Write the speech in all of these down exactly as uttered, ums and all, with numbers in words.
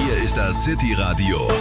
Hier ist das City Radio,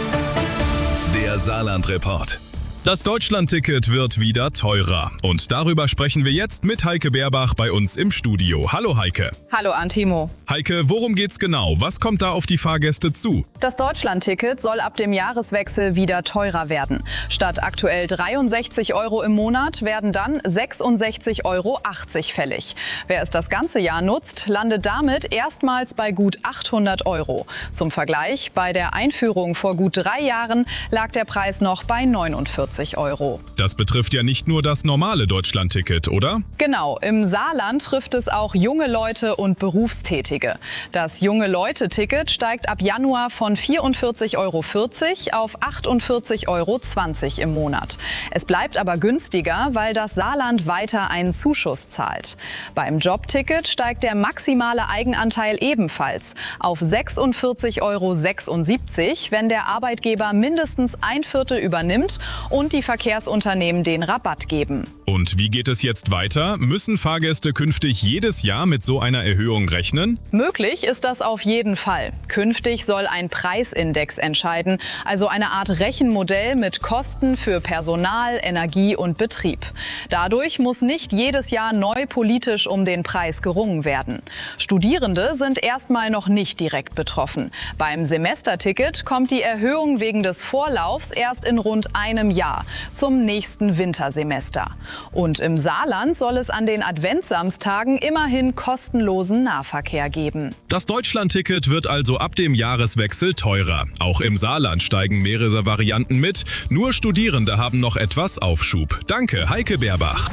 der Saarland-Report. Das Deutschland-Ticket wird wieder teurer. Und darüber sprechen wir jetzt mit Heike Beerbach bei uns im Studio. Hallo Heike. Hallo Antimo. Heike, worum geht's genau? Was kommt da auf die Fahrgäste zu? Das Deutschland-Ticket soll ab dem Jahreswechsel wieder teurer werden. Statt aktuell dreiundsechzig Euro im Monat werden dann sechsundsechzig Euro achtzig fällig. Wer es das ganze Jahr nutzt, landet damit erstmals bei gut achthundert Euro. Zum Vergleich, bei der Einführung vor gut drei Jahren lag der Preis noch bei neunundvierzig Euro. Das betrifft ja nicht nur das normale Deutschland-Ticket, oder? Genau, im Saarland trifft es auch junge Leute und Berufstätige. Das Junge-Leute-Ticket steigt ab Januar von vierundvierzig Euro vierzig auf achtundvierzig Euro zwanzig im Monat. Es bleibt aber günstiger, weil das Saarland weiter einen Zuschuss zahlt. Beim Jobticket steigt der maximale Eigenanteil ebenfalls auf sechsundvierzig Euro sechsundsiebzig, wenn der Arbeitgeber mindestens ein Viertel übernimmt und die Verkehrsunternehmen den Rabatt geben. Und wie geht es jetzt weiter? Müssen Fahrgäste künftig jedes Jahr mit so einer Erhöhung rechnen? Möglich ist das auf jeden Fall. Künftig soll ein Preisindex entscheiden, also eine Art Rechenmodell mit Kosten für Personal, Energie und Betrieb. Dadurch muss nicht jedes Jahr neu politisch um den Preis gerungen werden. Studierende sind erstmal noch nicht direkt betroffen. Beim Semesterticket kommt die Erhöhung wegen des Vorlaufs erst in rund einem Jahr, zum nächsten Wintersemester. Und im Saarland soll es an den Adventssamstagen immerhin kostenlosen Nahverkehr geben. Das Deutschland-Ticket wird also ab dem Jahreswechsel teurer. Auch im Saarland steigen mehrere Varianten mit. Nur Studierende haben noch etwas Aufschub. Danke, Heike Beerbach.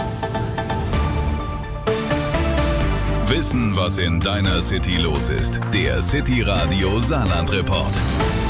Wissen, was in deiner City los ist. Der City Radio Saarland-Report.